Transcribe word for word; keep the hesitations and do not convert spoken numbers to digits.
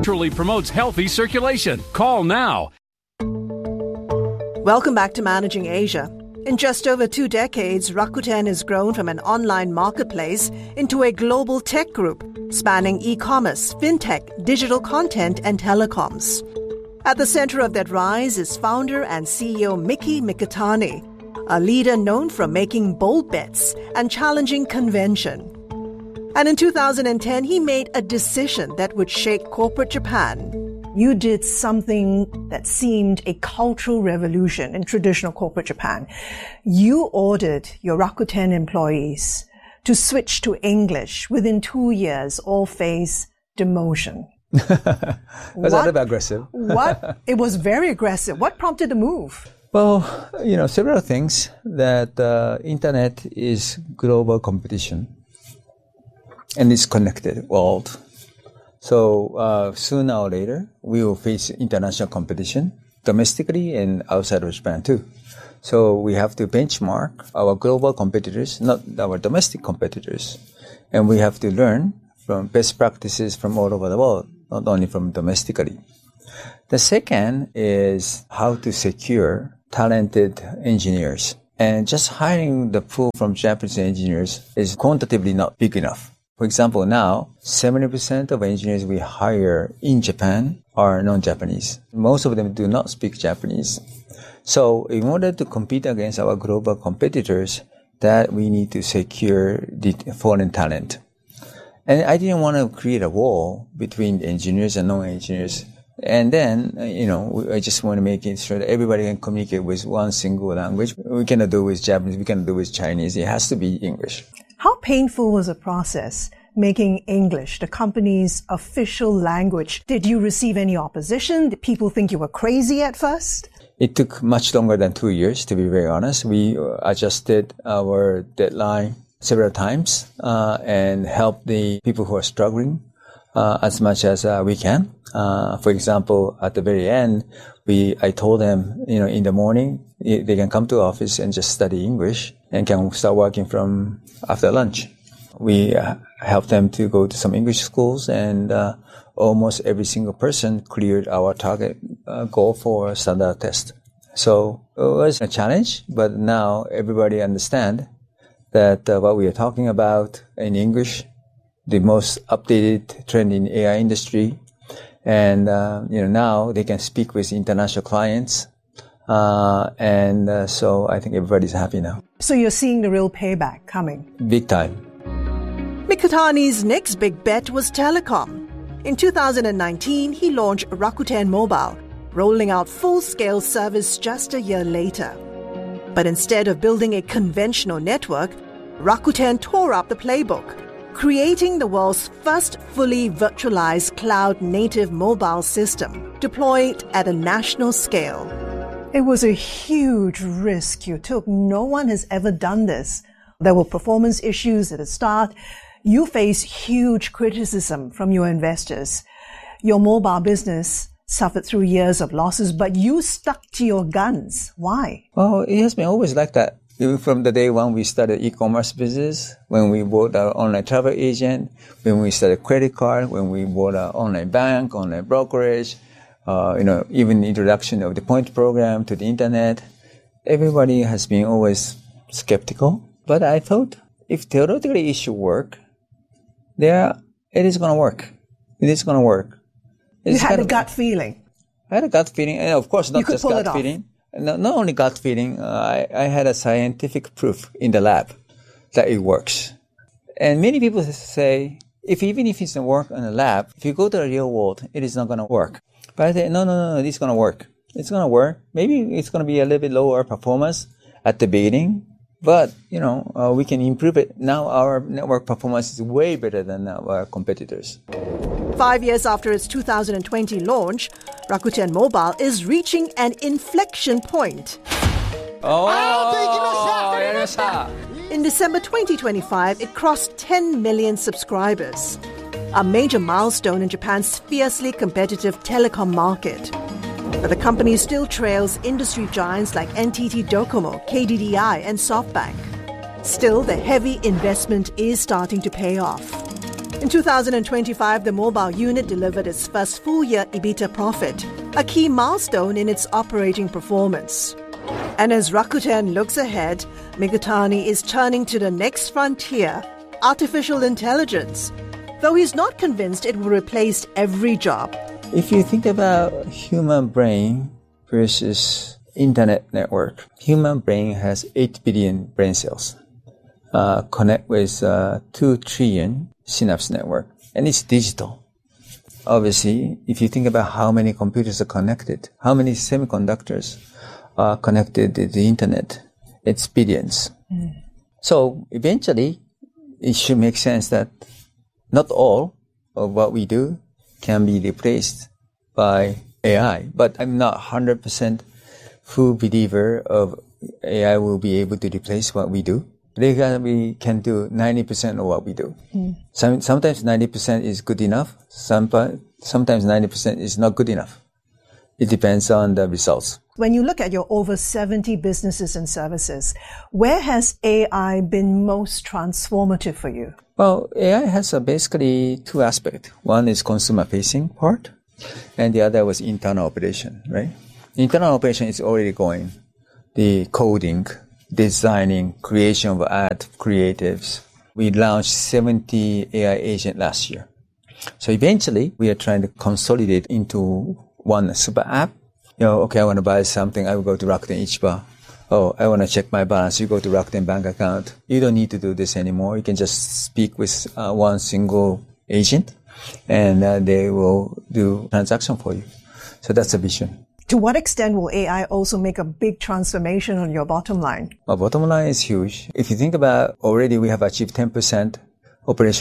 naturally promotes healthy circulation. Call now. Welcome back to Managing Asia. In just over two decades, Rakuten has grown from an online marketplace into a global tech group spanning e-commerce, fintech, digital content, and telecoms. At the center of that rise is founder and C E O Miki Mikitani, a leader known for making bold bets and challenging convention. And in two thousand ten, he made a decision that would shake corporate Japan. You did something that seemed a cultural revolution in traditional corporate Japan. You ordered your Rakuten employees to switch to English. Within two years, all face demotion. Was that a bit aggressive? What? It was very aggressive. What prompted the move? Well, you know, several things. That uh, internet is global competition and it's connected world. So uh, sooner or later, we will face international competition domestically and outside of Japan too. So we have to benchmark our global competitors, not our domestic competitors. And we have to learn from best practices from all over the world, not only from domestically. The second is how to secure talented engineers. And just hiring the pool from Japanese engineers is quantitatively not big enough. For example, now, seventy percent of engineers we hire in Japan are non-Japanese. Most of them do not speak Japanese. So in order to compete against our global competitors, that we need to secure the foreign talent. And I didn't want to create a wall between engineers and non-engineers. And then, you know, I just want to make it sure that everybody can communicate with one single language. We cannot do it with Japanese, we cannot do it with Chinese. It has to be English. How painful was the process making English the company's official language? Did you receive any opposition? Did people think you were crazy at first? It took much longer than two years, to be very honest. We adjusted our deadline several times uh, and helped the people who are struggling uh, as much as uh, we can. Uh, for example, at the very end, we I told them, you know, in the morning, they can come to office and just study English and can start working from after lunch. We uh, helped them to go to some English schools, and uh, almost every single person cleared our target uh, goal for standard test. So it was a challenge, but now everybody understands that uh, what we are talking about in English, the most updated trend in A I industry, and uh, you know now they can speak with international clients. Uh, and uh, so I think everybody's happy now. So you're seeing the real payback coming? Big time. Mikitani's next big bet was telecom. In two thousand nineteen, he launched Rakuten Mobile, rolling out full-scale service just a year later. But instead of building a conventional network, Rakuten tore up the playbook, creating the world's first fully virtualized cloud-native mobile system, deployed at a national scale. It was a huge risk you took. No one has ever done this. There were performance issues at the start. You face huge criticism from your investors. Your mobile business suffered through years of losses, but you stuck to your guns. Why? Well, it has been always like that. Even from the day when we started e-commerce business, when we bought our online travel agent, when we started credit card, when we bought our online bank, online brokerage, Uh, you know, even the introduction of the point program to the internet, everybody has been always skeptical. But I thought if theoretically it should work, there it is going to work. It is going to work. It's you had a gut feeling. I had a gut feeling, and of course, not just gut feeling. No, not only gut feeling. Uh, I, I had a scientific proof in the lab that it works. And many people say, if even if it doesn't work in the lab, if you go to the real world, it is not going to work. But I say, no, no, no, no, it's going to work. It's going to work. Maybe it's going to be a little bit lower performance at the beginning, but, you know, uh, we can improve it. Now our network performance is way better than our competitors. Five years after its two thousand twenty launch, Rakuten Mobile is reaching an inflection point. Oh, in December twenty twenty-five, it crossed ten million subscribers, a major milestone in Japan's fiercely competitive telecom market. But the company still trails industry giants like N T T Docomo, K D D I, and SoftBank. Still, the heavy investment is starting to pay off. In In two thousand twenty-five, the mobile unit delivered its first full-year EBITDA profit, a key milestone in its operating performance. And as Rakuten looks ahead, Mikitani is turning to the next frontier, artificial intelligence, though he's not convinced it will replace every job. If you think about human brain versus internet network, human brain has eight billion brain cells, uh, connect with uh, two trillion synapse network, and it's digital. Obviously, if you think about how many computers are connected, how many semiconductors are connected to the internet, it's billions. Mm. So eventually, it should make sense that not all of what we do can be replaced by A I. But I'm not one hundred percent full believer of A I will be able to replace what we do. We can do ninety percent of what we do. Mm. Some, sometimes ninety percent is good enough. Some, sometimes ninety percent is not good enough. It depends on the results. When you look at your over seventy businesses and services, where has A I been most transformative for you? Well, A I has a basically two aspects. One is consumer-facing part, and the other was internal operation, right? Internal operation is already going. The coding, designing, creation of ad creatives. We launched seventy A I agents last year. So eventually, we are trying to consolidate into one super app. You know, okay, I want to buy something, I will go to Rakuten Ichiba. Oh, I want to check my balance, you go to Rakuten bank account. You don't need to do this anymore. You can just speak with uh, one single agent, and uh, they will do transaction for you. So that's the vision. To what extent will A I also make a big transformation on your bottom line? My bottom line is huge. If you think about already we have achieved ten percent operational